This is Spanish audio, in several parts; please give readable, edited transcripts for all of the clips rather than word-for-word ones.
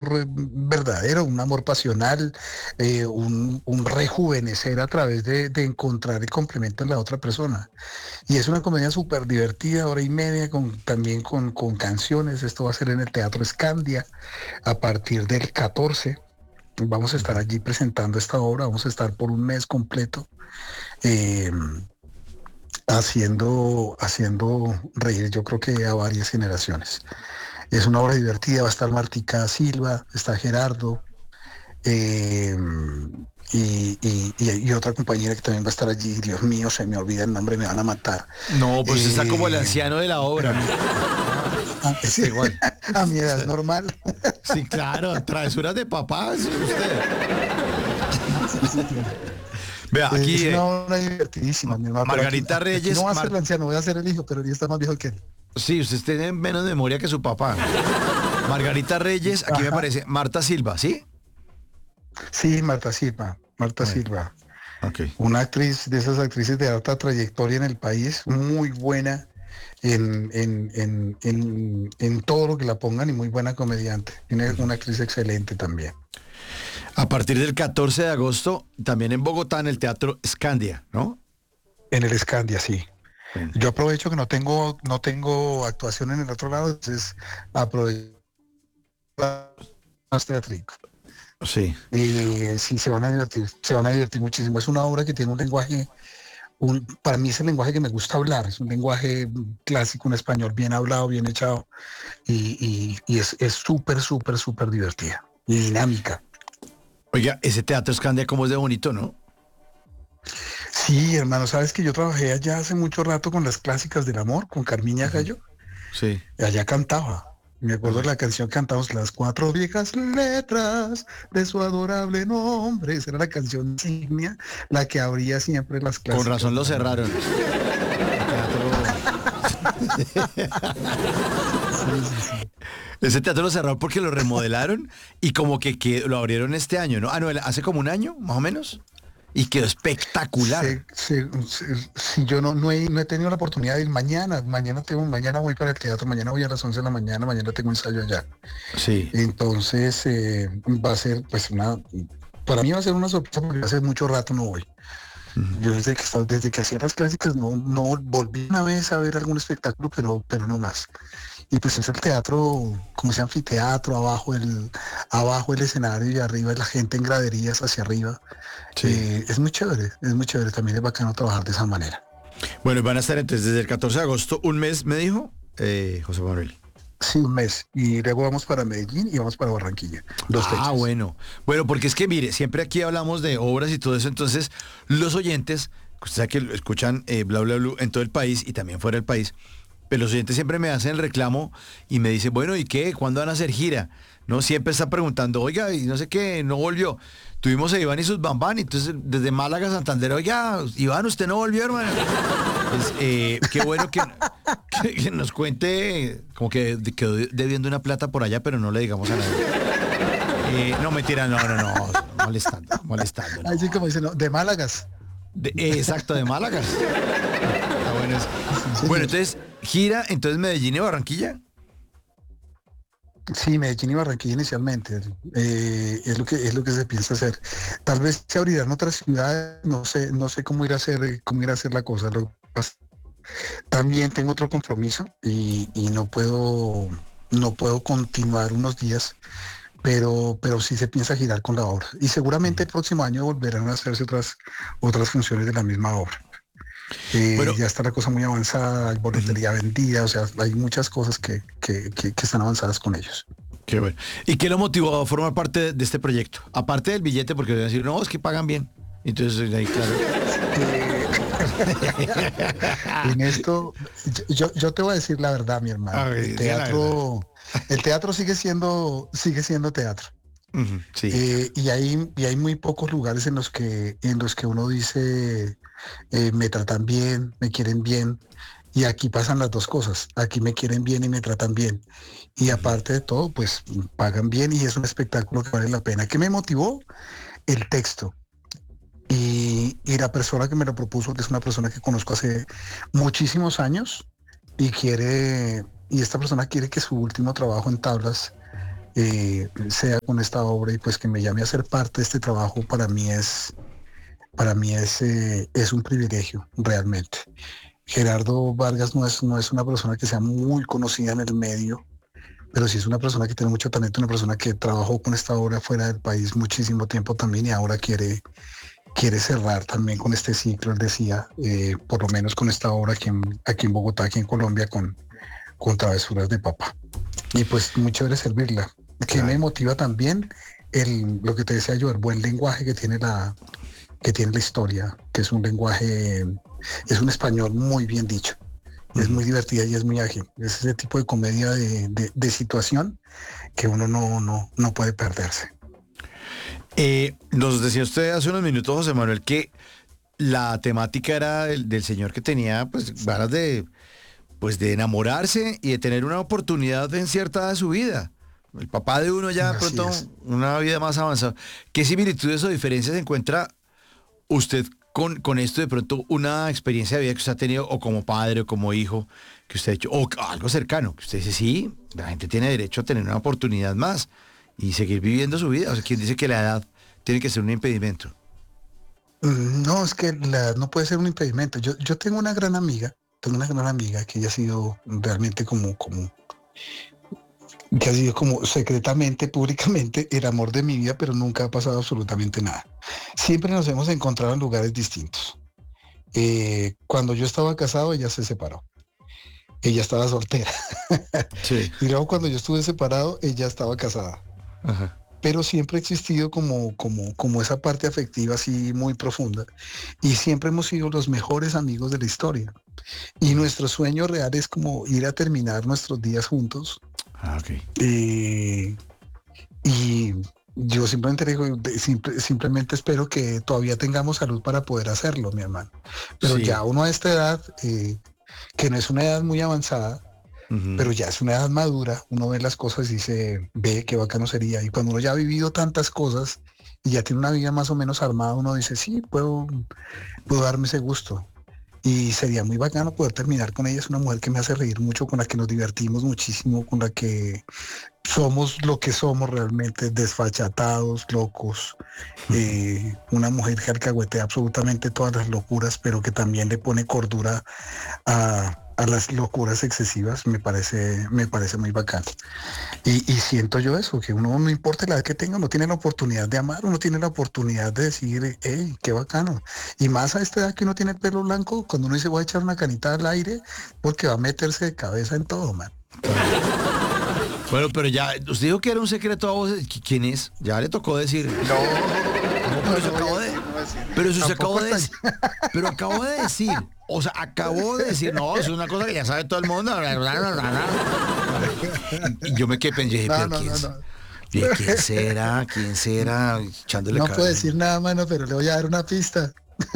verdadero, un amor pasional, un rejuvenecer a través de encontrar el complemento en la otra persona. Y es una comedia súper divertida, hora y media, también con canciones. Esto va a ser en el Teatro Escandia a partir del 14. Vamos a estar Ujú. allí presentando esta obra, vamos a estar por un mes completo. eh, haciendo reír, yo creo que a varias generaciones. Es una obra divertida, va a estar Martica Silva, está Gerardo, eh, y otra compañera que también va a estar allí. Dios mío, se me olvida el nombre, me van a matar. No, pues está como el Eh, anciano de la obra. Espérame. Está Sí, igual. a mi edad es normal. Sí, claro, travesuras de papá, es usted. Sí, señor. Vea, Es aquí una obra divertidísima, mi hermano, pero Margarita aquí no Reyes, va a ser el anciano, voy a ser el hijo, pero ya está más viejo que él. sí, usted tiene menos memoria que su papá. Margarita Reyes, aquí me Ajá. parece Marta Silva, ¿sí? Sí, Marta Silva, Marta Bueno, Silva. ok. Una actriz de esas actrices de alta trayectoria en el país, muy buena en todo lo que la pongan y muy buena comediante. Tiene una actriz excelente también. A partir del 14 de agosto, también en Bogotá, en el Teatro Scandia, ¿no? En el Scandia, sí. Bueno, Yo aprovecho que no tengo actuación en el otro lado, entonces aprovecho más teatrico. sí. Y sí, se van a divertir muchísimo. Es una obra que tiene un lenguaje, para mí es el lenguaje que me gusta hablar, es un lenguaje clásico, un español bien hablado, bien echado, y es súper, súper, súper divertida y dinámica. Oiga, ese Teatro Scandia, ¿cómo es de bonito, no? Sí, hermano, sabes que yo trabajé allá hace mucho rato con las clásicas del amor, con Carmiña Ujú. Gallo, Sí. y allá cantaba. Me acuerdo de la canción que cantamos, las cuatro viejas letras de su adorable nombre. Esa era la canción insignia, la que abría siempre las Con clásicas razón lo del amor. cerraron. El teatro. Sí, sí, sí. Ese teatro lo cerraron porque lo remodelaron y como que lo abrieron este año, ¿no? Ah, no, hace como un año, más o menos. Y quedó espectacular. Sí, yo no he tenido la oportunidad de ir mañana voy para el teatro, mañana voy a las 11 de la mañana, mañana tengo ensayo allá. Sí. Entonces, va a ser, pues, para mí va a ser una sorpresa porque hace mucho rato no voy. Ujú. Yo desde que hacía las clásicas no volví una vez a ver algún espectáculo, pero no más. Y pues es el teatro, como ese anfiteatro, abajo el escenario y arriba la gente en graderías hacia arriba. Sí. Es muy chévere, también es bacano trabajar de esa manera. Bueno, van a estar entonces desde el 14 de agosto, un mes, me dijo José Manuel. Sí, un mes. Y luego vamos para Medellín y vamos para Barranquilla. Dos Ah, fechas. bueno. Bueno, porque es que mire, siempre aquí hablamos de obras y todo eso, entonces los oyentes, usted sabe que lo escuchan bla bla bla en todo el país y también fuera del país, pero los oyentes siempre me hacen el reclamo y me dicen, bueno, ¿y qué? ¿Cuándo van a hacer gira? No, siempre está preguntando, oiga, y no sé qué, no volvió. Tuvimos a Iván y sus Bambán, entonces desde Málaga a Santander, oiga, Iván, usted no volvió, hermano. Pues, qué bueno que nos cuente, como que quedó debiendo una plata por allá, pero no le digamos a nadie. No, mentira, no, molestando, molestando, Ahí sí, no. como dicen, no, de Málagas. Exacto, de Málaga. Está bueno eso. Sí, Bueno, señor. entonces, gira, entonces Medellín y Barranquilla. Sí, Medellín y Barranquilla inicialmente. Es lo que se piensa hacer. Tal vez se abrirán otras ciudades, no sé cómo ir a hacer la cosa. También tengo otro compromiso y no puedo continuar unos días, pero sí se piensa girar con la obra. Y seguramente Ujú. el próximo año volverán a hacerse otras funciones de la misma obra. Bueno, Ya está la cosa muy avanzada, hay ujú, boletería vendida, o sea, hay muchas cosas que están avanzadas con ellos. qué bueno. ¿Y qué lo motivó a formar parte de este proyecto? Aparte del billete, porque voy a decir, no, es que pagan bien. Entonces, ahí, claro. Eh, en esto, yo te voy a decir la verdad, mi A hermano. El ver, diga la verdad. teatro, el teatro sigue siendo teatro. Ujú, sí. Y hay muy pocos lugares en los que uno dice, me tratan bien, me quieren bien. Y aquí pasan las dos cosas. Aquí me quieren bien y me tratan bien. Y Ujú. aparte de todo, pues pagan bien y es un espectáculo que vale la pena. ¿Qué me motivó? El texto. Y la persona que me lo propuso, que es una persona que conozco hace muchísimos años y esta persona quiere que su último trabajo en tablas sea con esta obra y pues que me llame a ser parte de este trabajo es un privilegio realmente. Gerardo Vargas no es una persona que sea muy conocida en el medio, pero sí es una persona que tiene mucho talento, una persona que trabajó con esta obra fuera del país muchísimo tiempo también y ahora quiere cerrar también con este ciclo, él decía, por lo menos con esta obra aquí en Bogotá, aquí en Colombia, con Travesuras de Papá. Y pues muy chévere servirla. Que me Claro. motiva también lo que te decía yo, el buen lenguaje que tiene la historia, que es un lenguaje, es un español muy bien dicho. Es Ujú. muy divertida y es muy ágil. Es ese tipo de comedia de situación que uno no puede perderse. Nos decía usted hace unos minutos, José Manuel, que la temática era del señor que tenía pues ganas de enamorarse y de tener una oportunidad en cierta edad de su vida. El papá de uno ya de Así pronto es. una vida más avanzada. ¿Qué similitudes o diferencias encuentra usted con esto de pronto una experiencia de vida que usted ha tenido o como padre o como hijo que usted ha hecho o algo cercano que usted dice sí, la gente tiene derecho a tener una oportunidad más y seguir viviendo su vida? O sea, ¿quién dice que la edad tiene que ser un impedimento? No, es que la edad no puede ser un impedimento. Yo tengo una gran amiga que ella ha sido realmente que ha sido como secretamente, públicamente, el amor de mi vida, pero nunca ha pasado absolutamente nada. Siempre nos hemos encontrado en lugares distintos. Cuando yo estaba casado, ella se separó. Ella estaba soltera. Sí. Y luego cuando yo estuve separado, ella estaba casada. Ajá. Pero siempre ha existido como esa parte afectiva así muy profunda. Y siempre hemos sido los mejores amigos de la historia. Y nuestro sueño real es como ir a terminar nuestros días juntos. Ah, ok. eh, y yo simplemente digo, simplemente espero que todavía tengamos salud para poder hacerlo, mi hermano. Pero Sí. ya uno a esta edad, que no es una edad muy avanzada, Ujú. pero ya es una edad madura, uno ve las cosas y dice, ve qué bacano sería. Y cuando uno ya ha vivido tantas cosas y ya tiene una vida más o menos armada, uno dice, sí, puedo darme ese gusto. Y sería muy bacano poder terminar con ella. Es una mujer que me hace reír mucho, con la que nos divertimos muchísimo, con la que somos lo que somos realmente, desfachatados, locos. Una mujer que alcahuetea absolutamente todas las locuras, pero que también le pone cordura a las locuras excesivas, me parece muy bacano. Y siento yo eso, que uno no importa la edad que tenga, uno tiene la oportunidad de amar, uno tiene la oportunidad de decir, hey, qué bacano. Y más a esta edad que uno tiene el pelo blanco, cuando uno dice voy a echar una canita al aire, porque va a meterse de cabeza en todo, man. Claro. Bueno, pero ya, usted dijo que era un secreto a voces. ¿Quién es? Ya le tocó decir. No, pero No, eso no voy a acabó decir, de. no voy a decir. Pero eso se Tampoco acabó de hasta decir. Pero acabó de decir. O sea, acabó de decir. No, eso es una cosa que ya sabe todo el mundo. Bla, bla, bla, bla, bla. Y yo me quedé pensando, yo dije, No, pero no, ¿quién no, es? no. Yo dije, ¿quién será? ¿Quién será? Echándole No puedo cabeza. decir nada, mano, pero le voy a dar una pista.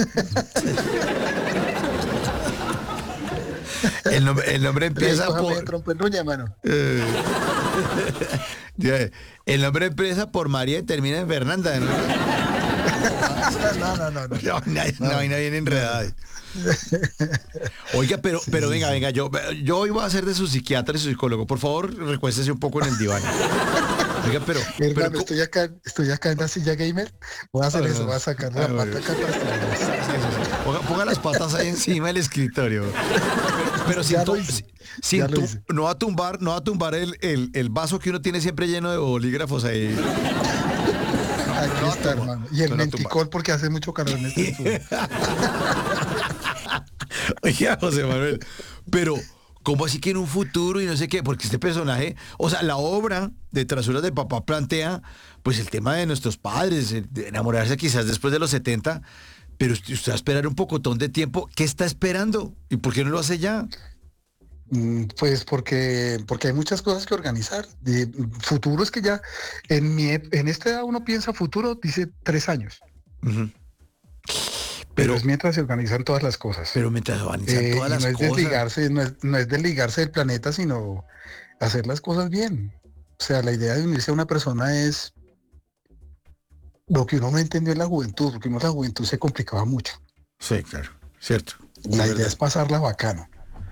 El nombre Rey, empieza cójame de por. trompeluña, mano. eh, el nombre empieza por María y termina en Fernanda, ¿no? No, no, no, no, La no, vaina bien no, no. enredada. Oiga, Sí, pero sí, venga, sí. venga, yo hoy voy a ser de su psiquiatra y su psicólogo. Por favor, recuéstese un poco en el diván. Oiga, Mi pero, hermano, estoy acá en la silla gamer. Voy a hacer eso, voy a sacar la bueno. pata acá para estimular. Eso sí. Ponga las patas ahí encima del escritorio. Pero Ya lo hice, ya lo hice. no va a tumbar, no va a tumbar el vaso que uno tiene siempre lleno de bolígrafos ahí. No Aquí lo va a está, tumbar. hermano. Y el No lo va a tumbar. menticol porque hace mucho calor en este estudio. Oiga, José Manuel, pero ¿cómo así que en un futuro y no sé qué? Porque este personaje, o sea, la obra de Travesuras de Papá plantea, pues el tema de nuestros padres, de enamorarse quizás después de los 70, pero usted va a esperar un pocotón de tiempo. ¿Qué está esperando? ¿Y por qué no lo hace ya? Pues porque hay muchas cosas que organizar. Futuro es que ya en esta edad uno piensa futuro, dice 3 años, Ujú. pero Pero, es mientras se organizan todas las cosas. pero mientras organizan todas Y las no es cosas. desligarse, no es desligarse del planeta, sino hacer las cosas bien. O sea, la idea de unirse a una persona es lo que uno no entendió en la juventud, porque uno en la juventud se complicaba mucho. Sí, claro, cierto, es La idea verdad. es pasarla bacano.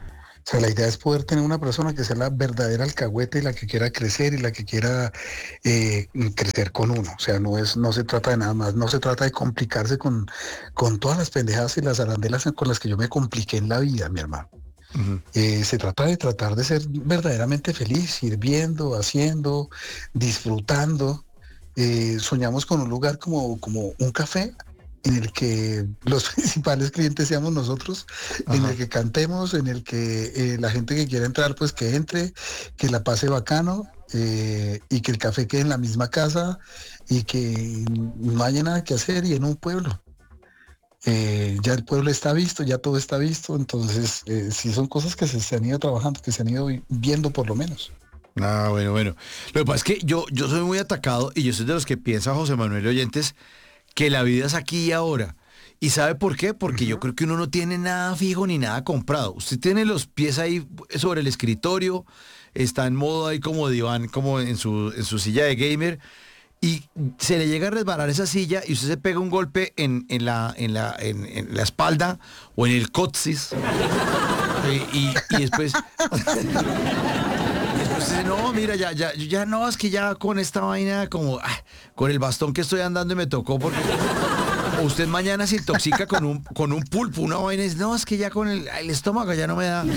O sea, la idea es poder tener una persona que sea la verdadera alcahueta y la que quiera crecer y la que quiera crecer con uno. O sea, no se trata de nada más, no se trata de complicarse con todas las pendejadas y las arandelas con las que yo me compliqué en la vida, mi hermano. Ujú. Se trata de tratar de ser verdaderamente feliz, sirviendo, haciendo, disfrutando. Soñamos con un lugar como un café en el que los principales clientes seamos nosotros, en el Ajá. que cantemos, en el que la gente que quiera entrar, pues que entre, que la pase bacano, y que el café quede en la misma casa y que no haya nada que hacer y en un pueblo. Ya el pueblo está visto, ya todo está visto, entonces sí son cosas que se han ido trabajando, que se han ido viendo por lo menos. Ah, bueno, bueno. Lo que pasa es que yo soy muy atacado y yo soy de los que piensa, José Manuel Oyentes, que la vida es aquí y ahora. ¿Y sabe por qué? Porque yo Ujú. creo que uno no tiene nada fijo ni nada comprado. Usted tiene los pies ahí sobre el escritorio, está en modo ahí como diván, como en su silla de gamer, y se le llega a resbalar esa silla y usted se pega un golpe en la espalda o en el coxis. Y después, después dice, no, mira, ya no, es que ya con esta vaina, como con el bastón que estoy andando y me tocó, porque o usted mañana se intoxica con un pulpo, una vaina, y dice, no, es que ya con el estómago ya no me da.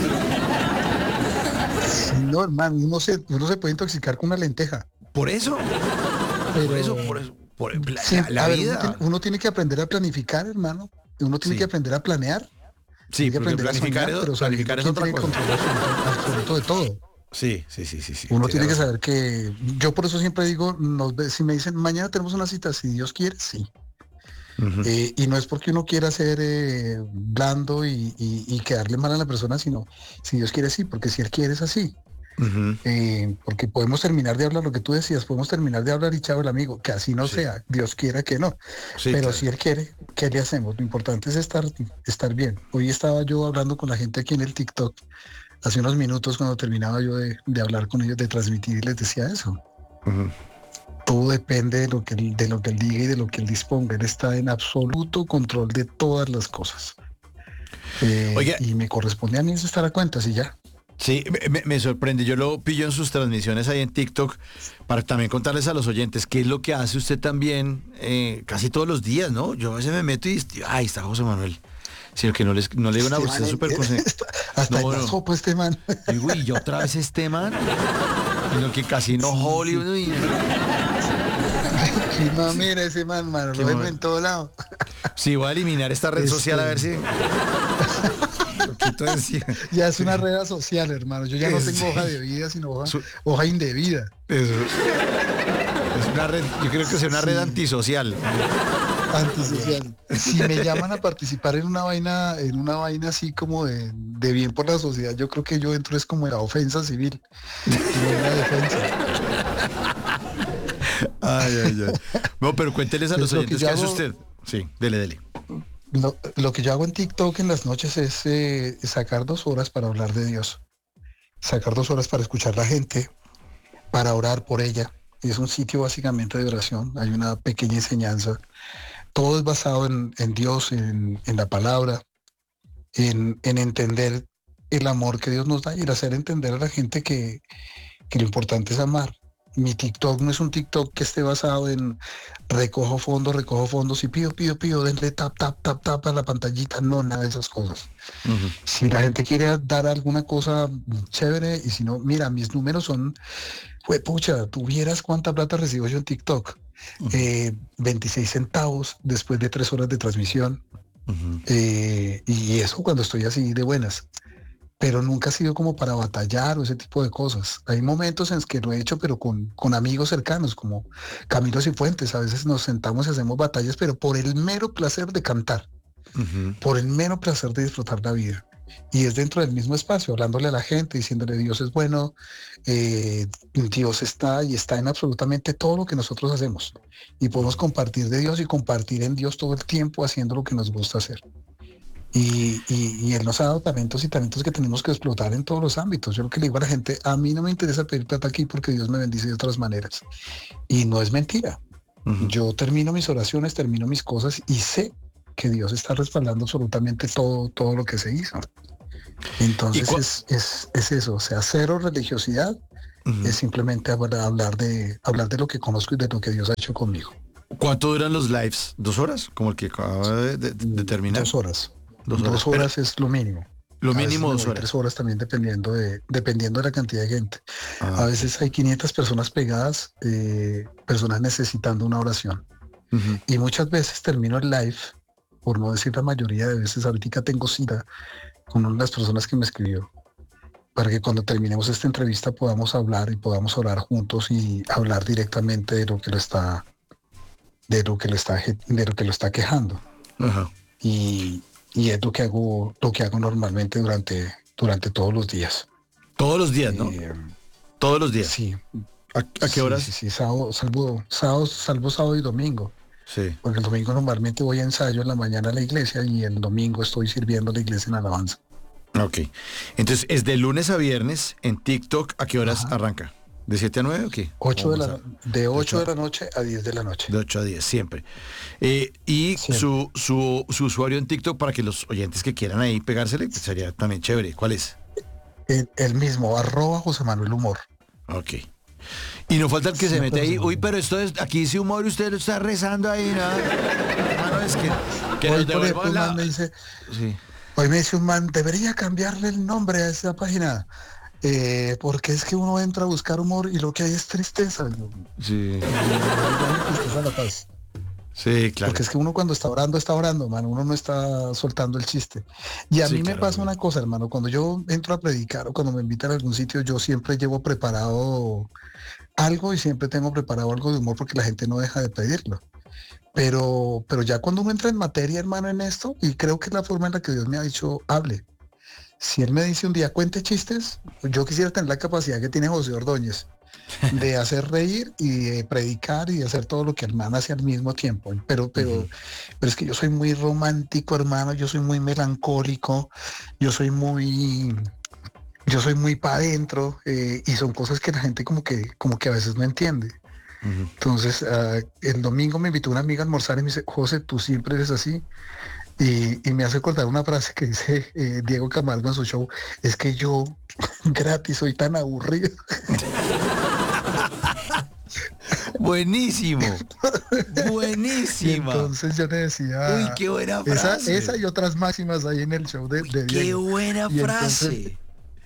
Sí, no, hermano, uno se puede intoxicar con una lenteja, Por eso, por eso, por pero eso, la a ver, vida. uno tiene que aprender a planificar, hermano. Uno tiene que Sí, aprender a planear, sí, tiene que porque aprender a soñar, pero sabiendo planificar es quién otra tiene cosa. control absoluto de todo. Sí, sí, sí, sí, sí, Uno tiene tiene que razón. saber que yo por eso siempre digo, si me dicen mañana tenemos una cita, si Dios quiere, sí. Ujú, Y no es porque uno quiera ser blando y quedarle mal a la persona, sino si Dios quiere, sí, porque si Él quiere es así. ujú. Porque podemos terminar de hablar lo que tú decías, podemos terminar de hablar y chao el amigo, que así no Sí, sea, Dios quiera que no. sí, Pero claro. si Él quiere, ¿qué le hacemos? Lo importante es estar bien. Hoy estaba yo hablando con la gente aquí en el TikTok, hace unos minutos cuando terminaba yo de hablar con ellos, de transmitir, y les decía eso. Ujú. Todo depende de lo que él diga y de lo que él disponga. Él está en absoluto control de todas las cosas. Oiga, Y me corresponde a mí es estar a cuentas y ya. sí, me sorprende. Yo lo pillo en sus transmisiones ahí en TikTok para también contarles a los oyentes qué es lo que hace usted también casi todos los días, ¿no? Yo a veces me meto y ahí está José Manuel. Sino que no le digo nada Este porque usted man, es súper concentrado. hasta en No, la no. sopa este man. Yo digo, y yo otra vez este man. Sino que Casino Sí, sí. Hollywood. Y no, mira ese man, mano, Qué lo vemos momento. en todo lado. Sí, voy a eliminar esta red social a Este, ver si lo quito de encima. ya es Sí, una red social, hermano. Yo ya no tengo hoja sí. de vida, sino Su- hoja indebida. Eso. Es una red, yo creo que es una red Sí, antisocial. antisocial. Si me llaman a participar en una vaina así como de bien por la sociedad, yo creo que yo entro es como en la ofensa civil, no en la defensa. Ay, ay, ay. No, pero cuénteles a los Entonces, oyentes qué hace usted. Sí, dele, dele. lo que yo hago en TikTok en las noches es sacar 2 horas para hablar de Dios, sacar 2 horas para escuchar a la gente, para orar por ella. Es un sitio básicamente de oración, hay una pequeña enseñanza. Todo es basado en Dios, en la palabra, en entender el amor que Dios nos da y el hacer entender a la gente que lo importante es amar. Mi TikTok no es un TikTok que esté basado en recojo fondos y pido, denle tap, tap, tap, tap a la pantallita. No, nada de esas cosas. Ujú, Si la gente quiere dar alguna cosa chévere y si no, mira, mis números son, fue pucha, tuvieras cuánta plata recibo yo en TikTok. ujú, 26 centavos después de 3 horas de transmisión. ujú, Y eso cuando estoy así de buenas, pero nunca ha sido como para batallar o ese tipo de cosas. Hay momentos en los que lo he hecho, pero con amigos cercanos, como Camilo Cifuentes. A veces nos sentamos y hacemos batallas, pero por el mero placer de cantar, ujú. por el mero placer de disfrutar la vida. Y es dentro del mismo espacio, hablándole a la gente, diciéndole Dios es bueno, Dios está y está en absolutamente todo lo que nosotros hacemos. Y podemos compartir de Dios y compartir en Dios todo el tiempo haciendo lo que nos gusta hacer. Y Él nos ha dado talentos y talentos que tenemos que explotar en todos los ámbitos. Yo lo que le digo a la gente, a mí no me interesa pedir plata aquí porque Dios me bendice de otras maneras. Y no es mentira. Ujú. Yo termino mis oraciones, termino mis cosas y sé que Dios está respaldando absolutamente todo lo que se hizo. ¿Y Entonces es eso, o sea, cero religiosidad, Ujú. es simplemente hablar de lo que conozco y de lo que Dios ha hecho conmigo. ¿Cuánto duran los lives? ¿2 horas? Como el que acaba de terminar. 2 horas. 2 horas. Dos Pero horas es lo mínimo. lo A veces mínimo me dos voy 3 horas horas. también dependiendo de la cantidad de gente. Ah, A ok. veces hay 500 personas pegadas, personas necesitando una oración. Ujú. Y muchas veces termino el live, por no decir la mayoría de veces, ahorita tengo cita con una de las personas que me escribió, para que cuando terminemos esta entrevista podamos hablar y podamos orar juntos y hablar directamente de lo que lo está quejando. Ajá. Y es lo que hago normalmente durante todos los días. Todos los días, ¿no? Eh, Todos los días. sí, ¿A qué sí, sí, horas? sí, salvo sábado y domingo. Sí. Porque el domingo normalmente voy a ensayo en la mañana a la iglesia y el domingo estoy sirviendo a la iglesia en alabanza. Ok. Entonces, es de lunes a viernes en TikTok. ¿A qué horas Ajá. arranca? ¿De 7 a 9 o qué? O 8 de más la, de de 8 8 de la noche a 10 de la noche. de 8 a 10 siempre. Y Siempre. su usuario en TikTok para que los oyentes que quieran ahí pegársele, pues sería también chévere. ¿Cuál es? El mismo, @José Manuel Humor. Ok. Y no falta el que se Siempre mete José ahí. Uy, Manuel Humor. pero esto es, aquí dice humor y usted lo está rezando ahí, ¿no? Hermano, es que Hoy, nos por ejemplo, devuelvan un man la. me dice, Sí. hoy me dice un man, debería cambiarle el nombre a esa página, porque es que uno entra a buscar humor y lo que hay es tristeza. Sí. Dame tristeza a la paz. Sí, claro. Porque es que uno cuando está orando, mano, uno no está soltando el chiste. Y a Sí, mí me claro, pasa obvio. una cosa, hermano, cuando yo entro a predicar o cuando me invitan a algún sitio, yo siempre llevo preparado algo y siempre tengo preparado algo de humor porque la gente no deja de pedirlo. Pero ya cuando uno entra en materia, hermano, en esto, y creo que es la forma en la que Dios me ha dicho, hable. Si Él me dice un día, cuente chistes, yo quisiera tener la capacidad que tiene José Ordóñez de hacer reír y de predicar y de hacer todo lo que el man hace al mismo tiempo. Ujú, Pero es que yo soy muy romántico, hermano, yo soy muy melancólico, yo soy muy, yo soy muy para adentro, y son cosas que la gente como que a veces no entiende. ujú. Entonces, el domingo me invitó una amiga a almorzar y me dice, José, tú siempre eres así. Y me hace acordar una frase que dice Diego Camargo en su show, es que yo gratis soy tan aburrido. Buenísimo. Y Buenísima. entonces yo le Uy, decía, qué buena esa frase. y otras máximas ahí en el show de, Uy, de qué Diego. buena Y entonces frase.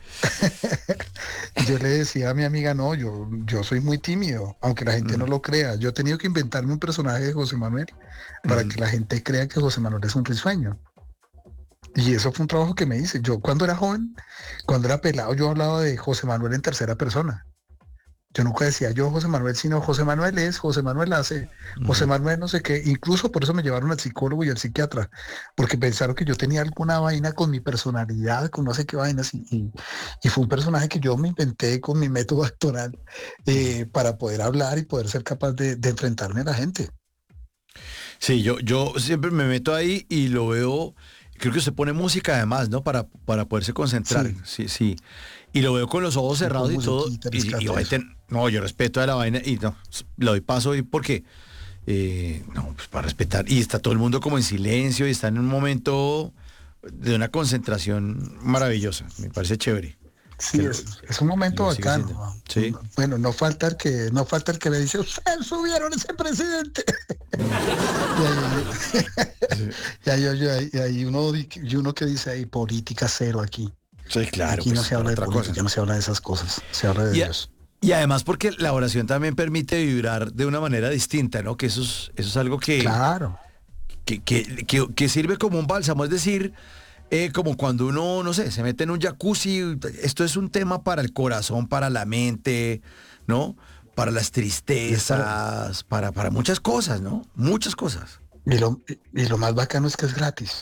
yo le decía a mi amiga, no, yo soy muy tímido, aunque la gente no Mm, lo crea. Yo he tenido que inventarme un personaje de José Manuel para ujú. que la gente crea que José Manuel es un risueño. Y eso fue un trabajo que me hice. Yo cuando era joven, cuando era pelado, yo hablaba de José Manuel en tercera persona. Yo nunca decía yo José Manuel, sino José Manuel es, José Manuel hace, José Ujú. Manuel no sé qué. Incluso por eso me llevaron al psicólogo y al psiquiatra, porque pensaron que yo tenía alguna vaina con mi personalidad, con no sé qué vainas. Y fue un personaje que yo me inventé con mi método actoral, para poder hablar y poder ser capaz de enfrentarme a la gente. Sí, yo siempre me meto ahí y lo veo, creo que usted pone música además, ¿no? Para poderse concentrar, Sí, sí, sí. Y lo veo con los ojos sí, cerrados con y todo, musiquita, y rescate eso. obviamente, no, yo respeto a la vaina y no, le doy paso y porque, no, pues para respetar, y está todo el mundo como en silencio y está en un momento de una concentración maravillosa, me parece chévere, Sí, es un momento lo siga bacano, haciendo. ¿no? Sí. Bueno, no falta el que me dice, ustedes subieron ese presidente. Mm, Y ahí, sí. y ahí y uno que dice ahí, política cero aquí. Sí, claro, Aquí no pues se para habla de otra cosa. política, no se habla de esas cosas, se habla de Y, Dios. y además porque la oración también permite vibrar de una manera distinta, ¿no? Que eso es algo Claro, que sirve como un bálsamo, es decir, como cuando uno, no sé, se mete en un jacuzzi, esto es un tema para el corazón, para la mente, ¿no? Para las y, es para, tristezas, para muchas cosas, ¿no? Muchas cosas. y lo más bacano es que es gratis.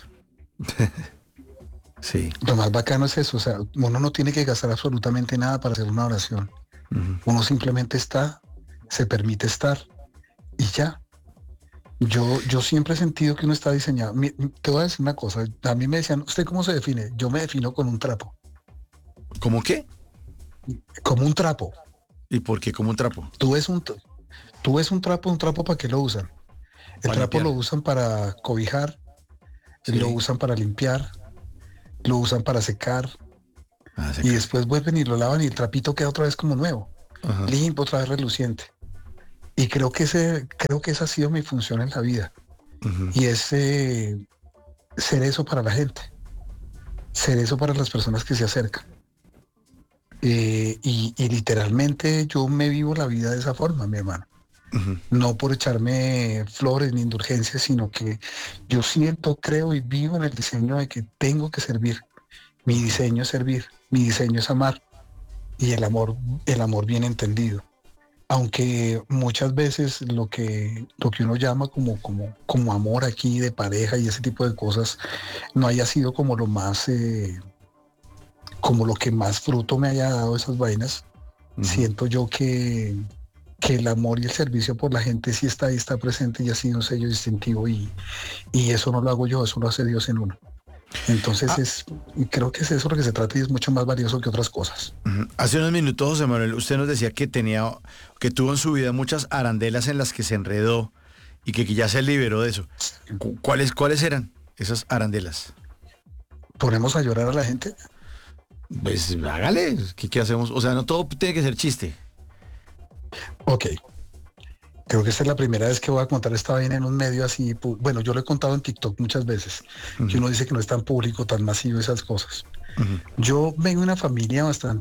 Sí. Lo más bacano es eso, o sea, uno no tiene que gastar absolutamente nada para hacer una oración. Ujú. Uno simplemente está, se permite estar y ya. Yo siempre he sentido que uno está diseñado. Te voy a decir una cosa. A mí me decían, ¿usted cómo se define? Yo me defino con un trapo. ¿Cómo qué? Como un trapo. ¿Y por qué como un trapo? Tú ves un trapo ¿para qué lo usan? El Para trapo lo limpiar. usan para cobijar, lo Sí. usan para limpiar, lo usan para secar, Ah, se Y cae. después vuelven y lo lavan y el trapito queda otra vez como nuevo, Ajá. limpio, otra vez reluciente. Y creo que esa ha sido mi función en la vida. Ujú. Y es ser eso para la gente, ser eso para las personas que se acercan. Y literalmente yo me vivo la vida de esa forma, mi hermano. Ujú. No por echarme flores ni indulgencias, sino que yo siento, creo y vivo en el diseño de que tengo que servir. Mi diseño es servir, mi diseño es amar y el amor bien entendido. Aunque muchas veces lo que uno llama como amor aquí de pareja y ese tipo de cosas no haya sido como lo más, como lo que más fruto me haya dado esas vainas, Ujú. siento yo que el amor y el servicio por la gente sí está ahí, está presente y ha sido un sello distintivo y eso no lo hago yo, eso lo hace Dios en uno. Entonces Ah, creo que es eso lo que se trata y es mucho más valioso que otras cosas. ujú. Hace unos minutos, José Manuel, usted nos decía que tuvo en su vida muchas arandelas en las que se enredó y que ya se liberó de eso. ¿Cuáles eran esas arandelas? Ponemos a llorar a la gente. Pues hágale, ¿qué hacemos? O sea, no todo tiene que ser chiste. Ok, creo que esta es la primera vez que voy a contar esta vaina en un medio así. Bueno, yo lo he contado en TikTok muchas veces, que Ujú. uno dice que no es tan público, tan masivo esas cosas. Ujú. Yo vengo de una familia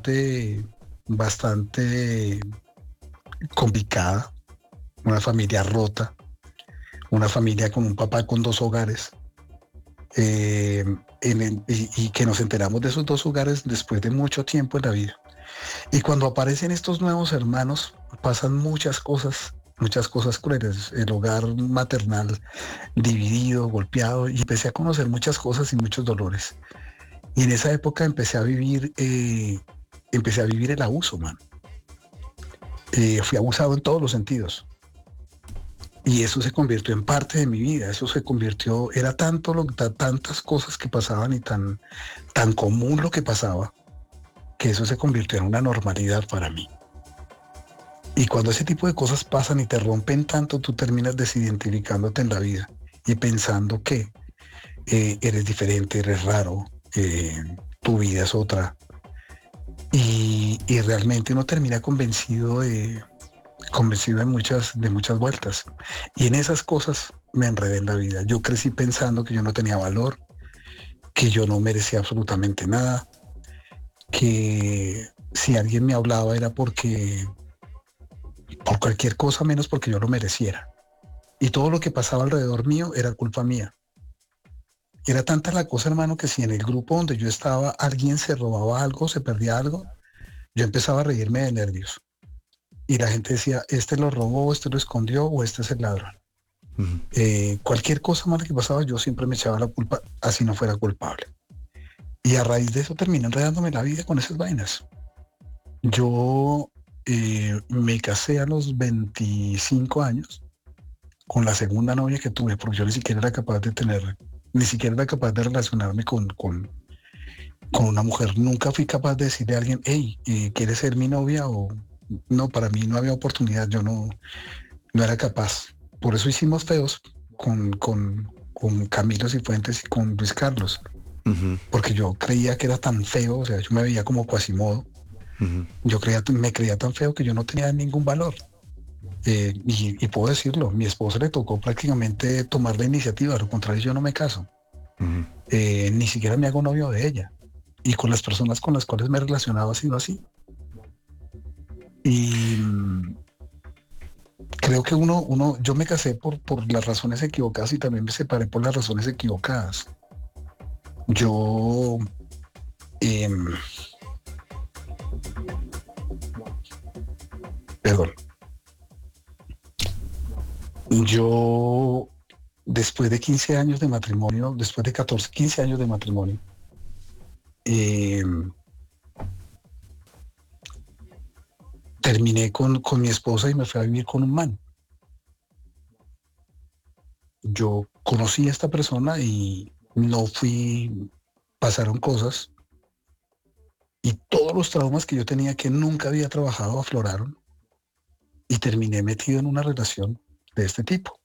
bastante complicada, una familia rota, una familia con un papá con dos hogares, y que nos enteramos de esos dos hogares después de mucho tiempo en la vida. Y cuando aparecen estos nuevos hermanos, pasan muchas cosas crueles. El hogar maternal dividido, golpeado, y empecé a conocer muchas cosas y muchos dolores. Y en esa época empecé a vivir el abuso, man. Fui abusado en todos los sentidos. Y eso se convirtió en parte de mi vida, eso se convirtió, era tantas cosas que pasaban y tan común lo que pasaba, que eso se convirtió en una normalidad para mí. Y cuando ese tipo de cosas pasan y te rompen tanto, tú terminas desidentificándote en la vida y pensando que eres diferente, eres raro, tu vida es otra. Y realmente uno termina convencido de muchas vueltas. Y en esas cosas me enredé en la vida. Yo crecí pensando que yo no tenía valor, que yo no merecía absolutamente nada, que si alguien me hablaba era por cualquier cosa menos porque yo lo mereciera. Y todo lo que pasaba alrededor mío era culpa mía. Era tanta la cosa, hermano, que si en el grupo donde yo estaba alguien se robaba algo, se perdía algo, yo empezaba a reírme de nervios. Y la gente decía, este lo robó, este lo escondió o este es el ladrón. Ujú. Cualquier cosa mala que pasaba, yo siempre me echaba la culpa, así no fuera culpable. Y a raíz de eso terminé enredándome la vida con esas vainas. Yo me casé a los 25 años con la segunda novia que tuve, porque yo ni siquiera era capaz de tener, ni siquiera era capaz de relacionarme con una mujer. Nunca fui capaz de decirle a alguien, hey, ¿quieres ser mi novia? O no, para mí no había oportunidad, yo no era capaz. Por eso hicimos feos con Camilo Cifuentes y con Luis Carlos, Ujú. porque yo creía que era tan feo, o sea, yo me veía como Quasimodo, Ujú. me creía tan feo que yo no tenía ningún valor. Y puedo decirlo, mi esposa le tocó prácticamente tomar la iniciativa, a lo contrario yo no me caso, Ujú. ni siquiera me hago novio de ella. Y con las personas con las cuales me he relacionado ha sido así. Y creo que yo me casé por las razones equivocadas y también me separé por las razones equivocadas. Yo, em, perdón, yo después de 15 años de matrimonio, después de 14 15 años de matrimonio, em, terminé con mi esposa y me fui a vivir con un man. Yo conocí a esta persona y pasaron cosas y todos los traumas que yo tenía que nunca había trabajado afloraron y terminé metido en una relación de este tipo.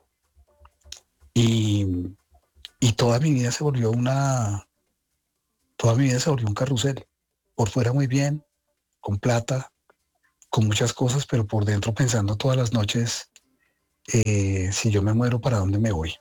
Y, y toda mi vida se volvió un carrusel. por fuera muy bien, con plata, con muchas cosas, pero por dentro pensando todas las noches, si yo me muero, ¿para dónde me voy?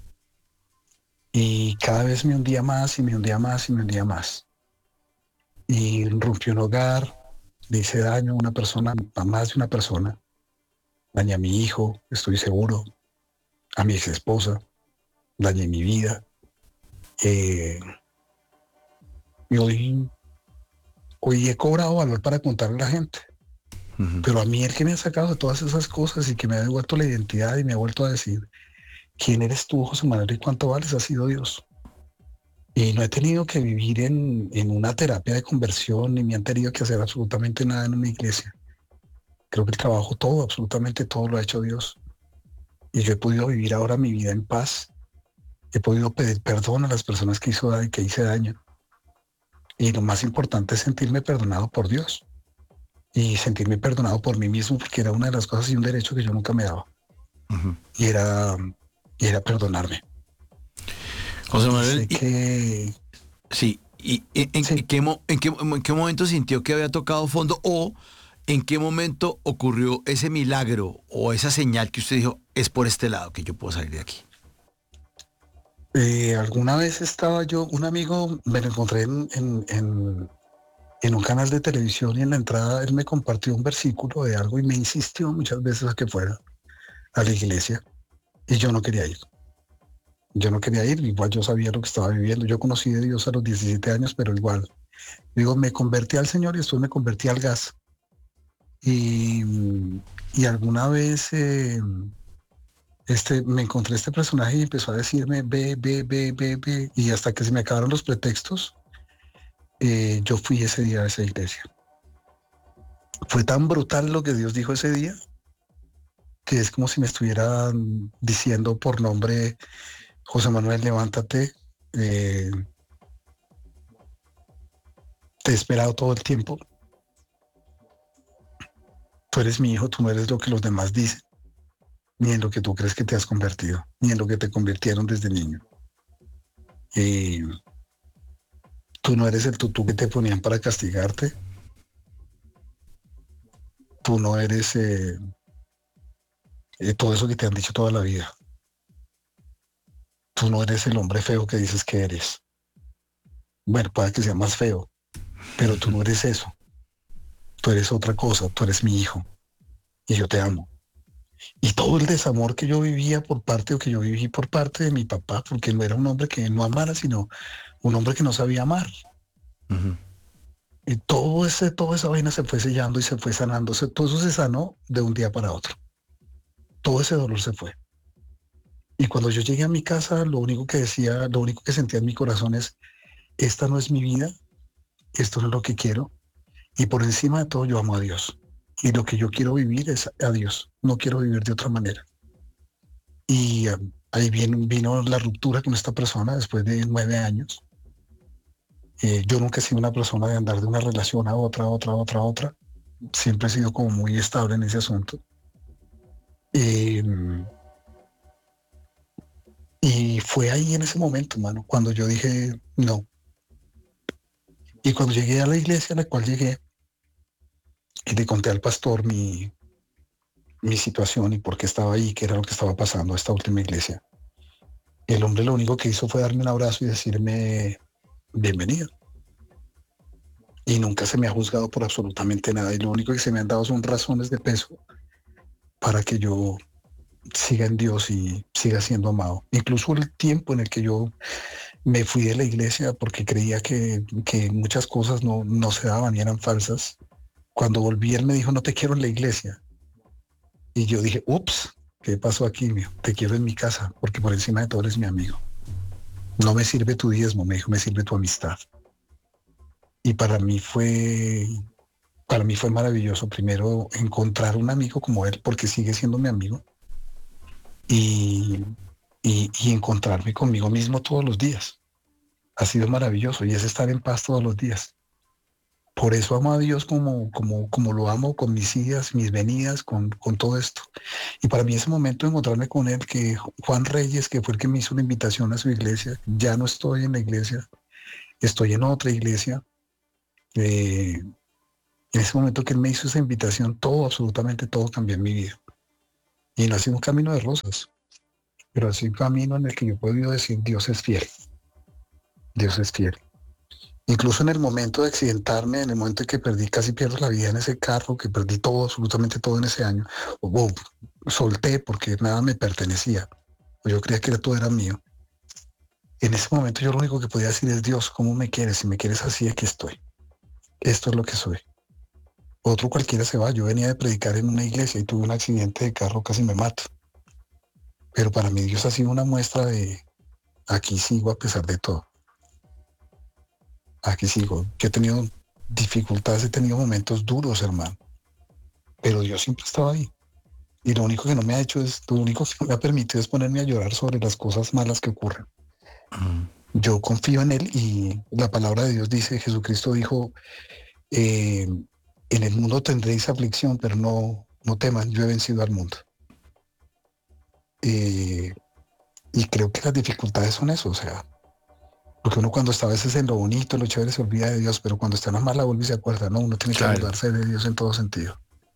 Y cada vez me hundía más y me hundía más y me hundía más. Y rompí un hogar, le hice daño a una persona, a más de una persona, dañé a mi hijo, estoy seguro, a mi ex esposa, dañé mi vida. Eh, y hoy he cobrado valor para contarle a la gente. Ujú. Pero a mí el que me ha sacado de todas esas cosas y que me ha devuelto la identidad y me ha vuelto a decir, ¿quién eres tú, José Manuel, y cuánto vales? Ha sido Dios. Y no he tenido que vivir en una terapia de conversión, ni me han tenido que hacer absolutamente nada en una iglesia. Creo que el trabajo todo, absolutamente todo lo ha hecho Dios. Y yo he podido vivir ahora mi vida en paz. He podido pedir perdón a las personas que hice daño. Y lo más importante es sentirme perdonado por Dios. Y sentirme perdonado por mí mismo, porque era una de las cosas y un derecho que yo nunca me daba. Ujú. Y era, y era perdonarme. José Y Manuel, sé que, sí, ¿y sí, en qué momento sintió que había tocado fondo o en qué momento ocurrió ese milagro o esa señal que usted dijo, es por este lado que yo puedo salir de aquí? alguna vez estaba yo, un amigo, me lo encontré en un canal de televisión y en la entrada él me compartió un versículo de algo y me insistió muchas veces a que fuera a la iglesia y yo no quería ir. Yo no quería ir, igual yo sabía lo que estaba viviendo. Yo conocí de Dios a los 17 años, pero igual, digo, me convertí al Señor y después me convertí al gas. Y, y alguna vez me encontré este personaje y empezó a decirme, ve, ve, ve, ve, ve. Y hasta que se me acabaron los pretextos, yo fui ese día a esa iglesia. Fue tan brutal lo que Dios dijo ese día, que es como si me estuvieran diciendo por nombre, José Manuel, levántate, eh, te he esperado todo el tiempo, tú eres mi hijo, tú no eres lo que los demás dicen, ni en lo que tú crees que te has convertido, ni en lo que te convirtieron desde niño. Y tú no eres el tutú que te ponían para castigarte, tú no eres todo eso que te han dicho toda la vida, tú no eres el hombre feo que dices que eres. Bueno, puede que sea más feo, pero tú no eres eso, tú eres otra cosa, tú eres mi hijo y yo te amo. Y todo el desamor que yo vivía por parte o que yo viví por parte de mi papá, porque no era un hombre que no amara, sino un hombre que no sabía amar. Ujú. Y toda esa vaina se fue sellando y se fue sanando. Todo eso se sanó de un día para otro. Todo ese dolor se fue. Y cuando yo llegué a mi casa, lo único que decía, lo único que sentía en mi corazón es, esta no es mi vida, esto no es lo que quiero. Y por encima de todo yo amo a Dios. Y lo que yo quiero vivir es a Dios. No quiero vivir de otra manera. Y ahí vino la ruptura con esta persona después de 9 años. Yo nunca he sido una persona de andar de una relación a otra, otra, otra, otra. Siempre he sido como muy estable en ese asunto. Eh, y fue ahí en ese momento, mano, cuando yo dije no. Y cuando llegué a la iglesia a la cual llegué y le conté al pastor mi situación y por qué estaba ahí, qué era lo que estaba pasando a esta última iglesia, el hombre lo único que hizo fue darme un abrazo y decirme bienvenido. Y nunca se me ha juzgado por absolutamente nada. Y lo único que se me han dado son razones de peso para que yo siga en Dios y siga siendo amado. Incluso el tiempo en el que yo me fui de la iglesia porque creía que muchas cosas no se daban y eran falsas. Cuando volví, él me dijo, no te quiero en la iglesia. Y yo dije, ups, ¿qué pasó aquí, mío? Te quiero en mi casa, porque por encima de todo eres mi amigo. No me sirve tu diezmo, me dijo, me sirve tu amistad. Y para mí fue maravilloso primero encontrar un amigo como él, porque sigue siendo mi amigo, y, y encontrarme conmigo mismo todos los días. Ha sido maravilloso y es estar en paz todos los días. Por eso amo a Dios como lo amo con mis idas, mis venidas, con todo esto. Y para mí ese momento de encontrarme con él, que Juan Reyes, que fue el que me hizo una invitación a su iglesia, ya no estoy en la iglesia, estoy en otra iglesia, Eh, en ese momento que él me hizo esa invitación, todo, absolutamente todo cambió en mi vida. Y no ha sido un camino de rosas, pero ha sido un camino en el que yo he podido decir, Dios es fiel, Dios es fiel. Incluso en el momento de accidentarme, en el momento en que perdí, casi pierdo la vida en ese carro, que perdí todo, absolutamente todo en ese año, solté porque nada me pertenecía, yo creía que todo era mío. En ese momento yo lo único que podía decir es, Dios, ¿cómo me quieres? Si me quieres así, aquí estoy. Esto es lo que soy. Otro cualquiera se va. Yo venía de predicar en una iglesia y tuve un accidente de carro, casi me mato. Pero para mí Dios ha sido una muestra de, aquí sigo a pesar de todo. Aquí sigo. Yo he tenido dificultades, he tenido momentos duros, hermano. Pero Dios siempre estaba ahí. Y lo único que no me ha hecho es, lo único que no me ha permitido es ponerme a llorar sobre las cosas malas que ocurren. Yo confío en Él y la palabra de Dios dice, Jesucristo dijo, en el mundo tendréis aflicción, pero no teman, yo he vencido al mundo. Eh, y creo que las dificultades son eso, o sea, porque uno cuando está a veces en lo bonito, en lo chévere, se olvida de Dios, pero cuando está en la mala vuelve y se acuerda, no, uno tiene que Claro. acordarse de Dios en todo sentido.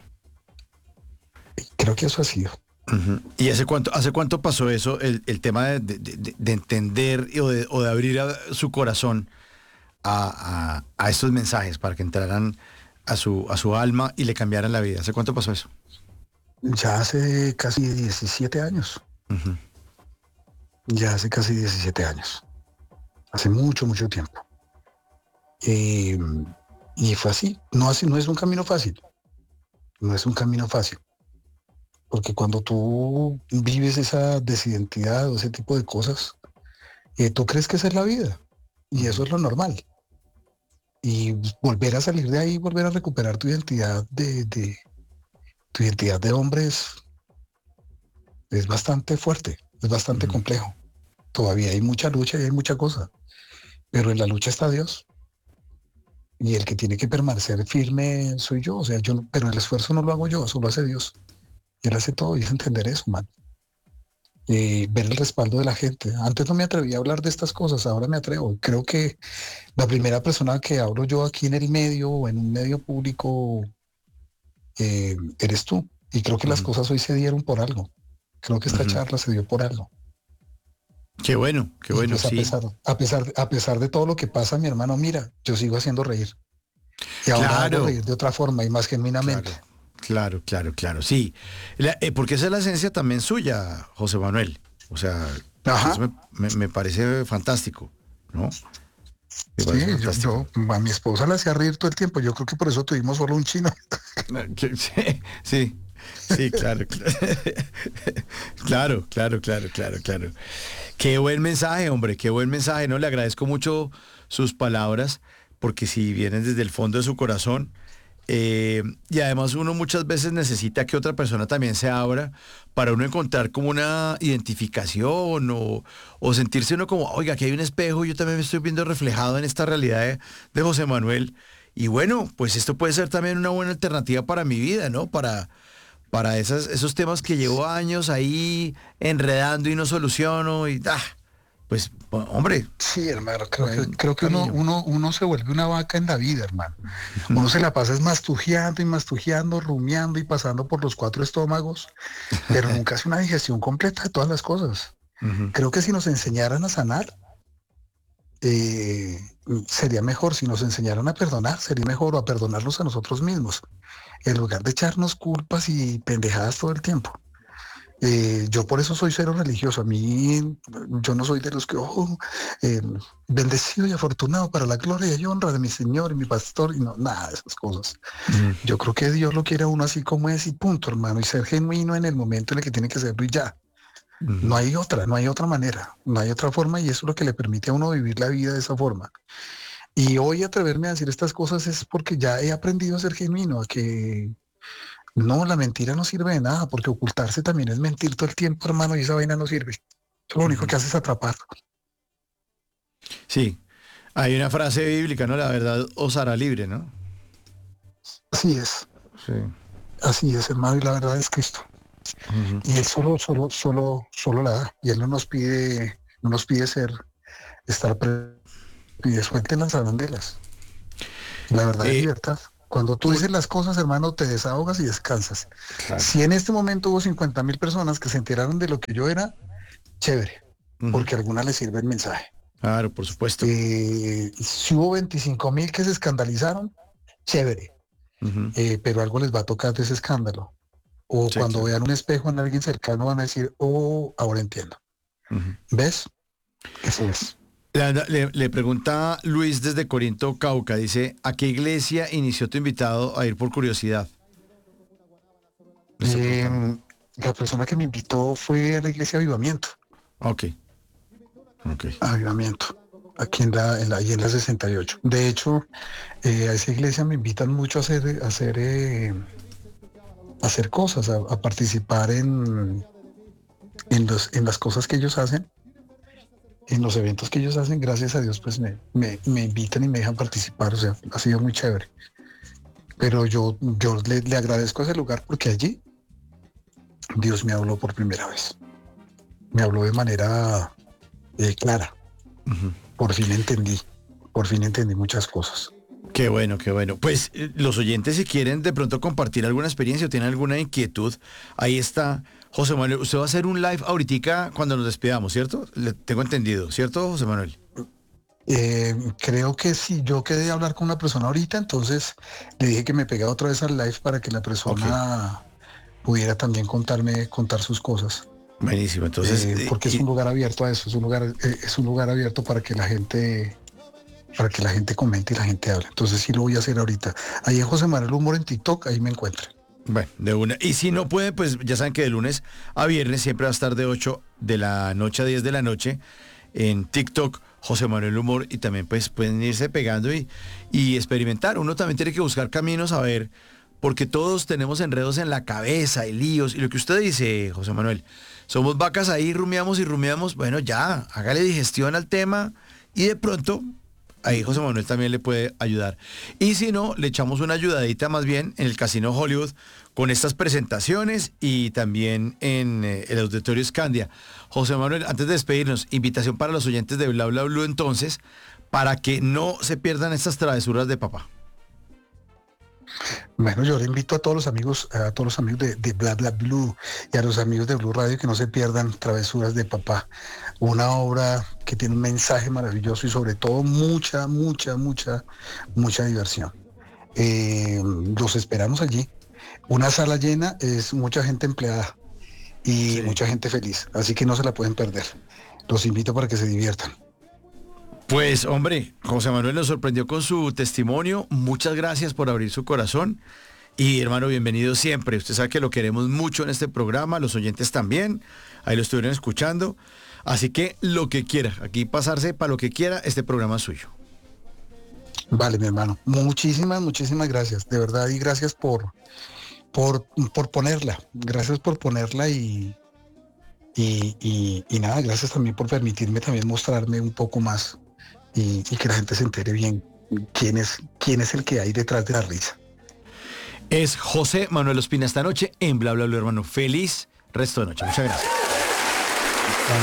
Y creo que eso ha sido. Ujú. ¿Y hace cuánto pasó eso, el tema de entender o de abrir su corazón a estos mensajes para que entraran a su alma y le cambiaran la vida? ¿Hace cuánto pasó eso? Ya hace casi 17 años, Ujú. ya hace casi 17 años, hace mucho, mucho tiempo. Eh, y fue así, no es un camino fácil, no es un camino fácil. Porque cuando tú vives esa desidentidad o ese tipo de cosas, tú crees que esa es la vida y eso es lo normal. Y volver a salir de ahí, volver a recuperar tu identidad tu identidad de hombre es bastante fuerte, es bastante Ujú. complejo. Todavía hay mucha lucha y hay mucha cosa, pero en la lucha está Dios y el que tiene que permanecer firme soy yo. O sea, pero el esfuerzo no lo hago yo, eso lo hace Dios. Él hace todo y es entender eso, man. Ver el respaldo de la gente. Antes no me atrevía a hablar de estas cosas, ahora me atrevo. Creo que la primera persona que hablo yo aquí en el medio o en un medio público eres tú. Y creo que las Ujú. cosas hoy se dieron por algo. Creo que esta Ujú. charla se dio por algo. Qué Y bueno, pues sí. a pesar de todo lo que pasa, mi hermano, mira, yo sigo haciendo reír. Y ahora hago Claro, reír de otra forma y más genuinamente. claro, claro, sí. Porque esa es la esencia también suya, José Manuel. O sea, eso Ajá. me parece fantástico, ¿no? Me Sí, parece fantástico. a mi esposa la hacía reír todo el tiempo. Yo creo que por eso tuvimos solo un chino. Sí, sí, sí, claro, claro, claro. Qué buen mensaje, hombre, qué buen mensaje, ¿no? Le agradezco mucho sus palabras, porque si vienen desde el fondo de su corazón, y además uno muchas veces necesita que otra persona también se abra para uno encontrar como una identificación o sentirse uno como, oiga, aquí hay un espejo, yo también me estoy viendo reflejado en esta realidad de José Manuel. Y bueno, pues esto puede ser también una buena alternativa para mi vida, ¿no? Para esos temas que llevo años ahí enredando y no soluciono y, pues, hombre, Sí, hermano, hay un creo que camino. uno se vuelve una vaca en la vida, hermano. Uno se la pasa es mastujeando y mastujeando, rumiando y pasando por los cuatro estómagos, pero nunca hace una digestión completa de todas las cosas. Ujú, Creo que si nos enseñaran a sanar, eh, sería mejor. Si nos enseñaran a perdonar, sería mejor, o a perdonarnos a nosotros mismos, en lugar de echarnos culpas y pendejadas todo el tiempo. Yo por eso soy cero religioso. A mí, yo no soy de los que, eh, bendecido y afortunado para la gloria y honra de mi Señor y mi pastor, y no, nada de esas cosas. ujú, Yo creo que Dios lo quiere a uno así como es y punto, hermano, y ser genuino en el momento en el que tiene que serlo y ya. ujú. No hay otra manera, no hay otra forma y eso es lo que le permite a uno vivir la vida de esa forma. Y hoy atreverme a decir estas cosas es porque ya he aprendido a ser genuino, a que no, la mentira no sirve de nada, porque ocultarse también es mentir todo el tiempo, hermano, y esa vaina no sirve. Eso lo único Ujú. que hace es atrapar. Sí, hay una frase bíblica, ¿no? La verdad os hará libre, ¿no? Así es, Sí. así es, hermano, y la verdad es Cristo. Ujú. Y Él solo la da. Y Él no nos pide estar pide suelten las arandelas. La verdad es Eh, libertad. Cuando tú dices las cosas, hermano, te desahogas y descansas. claro. Si en este momento hubo 50.000 personas que se enteraron de lo que yo era, chévere, Ujú. porque a algunas les sirve el mensaje. Claro, por supuesto. Si hubo 25.000 que se escandalizaron, chévere, Ujú. pero algo les va a tocar de ese escándalo. O Sí, cuando claro. vean un espejo en alguien cercano van a decir, oh, ahora entiendo. Ujú. ¿Ves? Eso es. Le pregunta Luis desde Corinto, Cauca, dice, ¿a qué iglesia inició tu invitado a ir por curiosidad? Le está preguntando. Eh, la persona que me invitó fue a la iglesia Avivamiento, Ok, ok. Avivamiento, aquí ahí en la 68. De hecho, a esa iglesia me invitan mucho a hacer cosas, a participar en las cosas que ellos hacen, en los eventos que ellos hacen. Gracias a Dios, pues me invitan y me dejan participar. O sea, ha sido muy chévere. Pero yo le agradezco a ese lugar porque allí Dios me habló por primera vez. Me habló de manera clara. Ujú. Por fin entendí muchas cosas. Qué bueno, qué bueno. Pues los oyentes, si quieren de pronto compartir alguna experiencia o tienen alguna inquietud, ahí está. José Manuel, usted va a hacer un live ahoritica cuando nos despidamos, ¿cierto? Le tengo entendido, ¿cierto, José Manuel? Creo que si yo quedé a hablar con una persona ahorita, entonces le dije que me pegaba otra vez al live para que la Ok, persona pudiera también contar sus cosas. buenísimo. Entonces, Porque es un lugar abierto a eso, es un lugar abierto para que la gente comente y la gente hable. Entonces sí lo voy a hacer ahorita. Ahí en José Manuel Humor en TikTok, ahí me encuentran. bueno, de una. Y si no puede, pues ya saben que de lunes a viernes siempre va a estar de 8 de la noche a 10 de la noche en TikTok, José Manuel Humor, y también pues pueden irse pegando y experimentar. Uno también tiene que buscar caminos a ver, porque todos tenemos enredos en la cabeza y líos. Y lo que usted dice, José Manuel, somos vacas ahí, y rumiamos, bueno, ya, hágale digestión al tema y de pronto ahí José Manuel también le puede ayudar. Y si no, le echamos una ayudadita más bien en el Casino Hollywood con estas presentaciones y también en el Auditorio Scandia. José Manuel, antes de despedirnos, invitación para los oyentes de Bla Bla Blue entonces, para que no se pierdan estas travesuras de papá. Bueno, yo le invito a todos los amigos de Bla Bla Blue y a los amigos de Blue Radio que no se pierdan Travesuras de Papá, una obra que tiene un mensaje maravilloso y sobre todo mucha diversión. Los esperamos allí. Una sala llena es mucha gente empleada y Sí. mucha gente feliz, así que no se la pueden perder. Los invito para que se diviertan. Pues hombre, José Manuel nos sorprendió con su testimonio. Muchas gracias por abrir su corazón. Y hermano, bienvenido siempre. Usted sabe que lo queremos mucho en este programa, los oyentes también. Ahí lo estuvieron escuchando. Así que lo que quiera, aquí pasarse para lo que quiera, este programa es suyo. Vale, mi hermano. Muchísimas gracias, de verdad, y gracias por ponerla. Gracias por ponerla y nada, gracias también por permitirme también mostrarme un poco más y que la gente se entere bien quién es el que hay detrás de la risa. Es José Manuel Ospina esta noche en Bla Bla Bla, hermano. Feliz resto de noche. Muchas gracias.